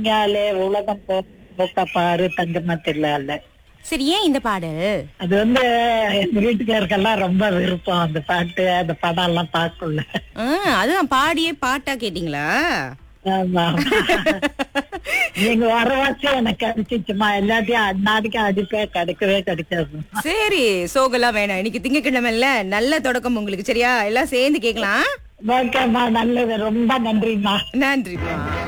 இங்காலே உலகம் போக்க பாரு தங்கமா தெரியல. சரி, ஏன் இந்த பாடல்? அது எங்க வீட்டுக்காருக்கெல்லாம் ரொம்ப விருப்பம் அந்த பாட்டு, அந்த படம் எல்லாம் பார்க்கல. அதுதான் பாடியே பாட்டா கேட்டீங்களா? ஆமா. நீங்க வரவாச்சு எனக்கு அடிச்சுச்சுமா, எல்லாத்தையும் அண்ணாடிக்கு அடிப்பேன், கிடைக்கவே கிடைக்காது. சரி, சோகெல்லாம் வேணாம். இன்னைக்கு திங்கட்கிழமைல நல்ல தொடக்கம் உங்களுக்கு. சரியா, எல்லாம் சேர்ந்து கேட்கலாம். ஓகேம்மா, நல்லது. ரொம்ப நன்றிம்மா. நன்றிமா.